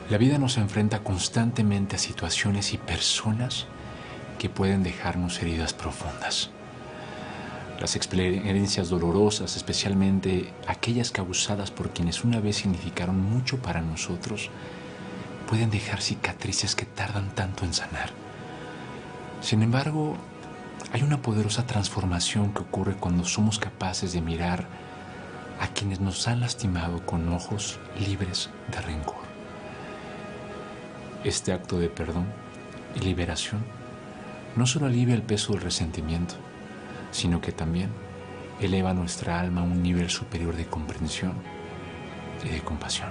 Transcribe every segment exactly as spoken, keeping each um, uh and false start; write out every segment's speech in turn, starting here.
La vida nos enfrenta constantemente a situaciones y personas que pueden dejarnos heridas profundas. Las experiencias dolorosas, especialmente aquellas causadas por quienes una vez significaron mucho para nosotros, pueden dejar cicatrices que tardan tanto en sanar. Sin embargo, hay una poderosa transformación que ocurre cuando somos capaces de mirar a quienes nos han lastimado con ojos libres de rencor. Este acto de perdón y liberación no solo alivia el peso del resentimiento, sino que también eleva nuestra alma a un nivel superior de comprensión y de compasión.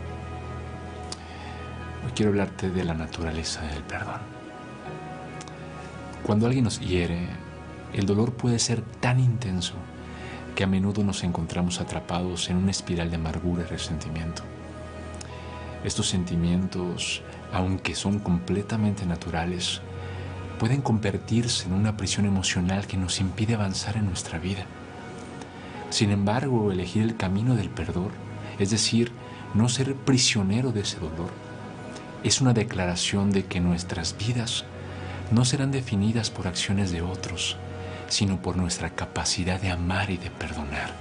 Hoy quiero hablarte de la naturaleza del perdón. Cuando alguien nos hiere, el dolor puede ser tan intenso que a menudo nos encontramos atrapados en una espiral de amargura y resentimiento. Estos sentimientos, aunque son completamente naturales, pueden convertirse en una prisión emocional que nos impide avanzar en nuestra vida. Sin embargo, elegir el camino del perdón, es decir, no ser prisionero de ese dolor, es una declaración de que nuestras vidas no serán definidas por acciones de otros, sino por nuestra capacidad de amar y de perdonar.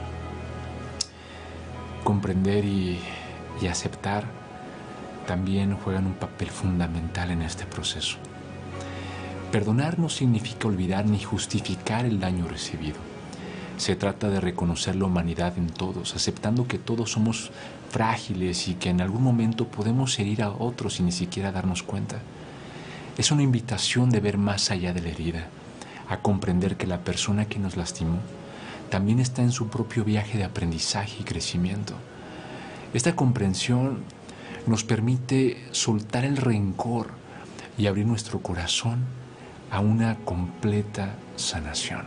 Comprender y, y aceptar también juegan un papel fundamental en este proceso. Perdonar no significa olvidar ni justificar el daño recibido. Se trata de reconocer la humanidad en todos, aceptando que todos somos frágiles y que en algún momento podemos herir a otros sin ni siquiera darnos cuenta. Es una invitación de ver más allá de la herida, a comprender que la persona que nos lastimó también está en su propio viaje de aprendizaje y crecimiento. Esta comprensión nos permite soltar el rencor y abrir nuestro corazón a una completa sanación.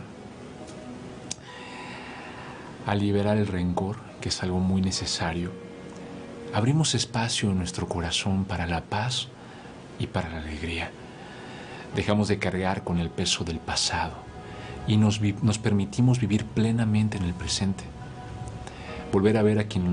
Al liberar el rencor, que es algo muy necesario, abrimos espacio en nuestro corazón para la paz y para la alegría. Dejamos de cargar con el peso del pasado y nos, nos permitimos vivir plenamente en el presente. Volver a ver a quien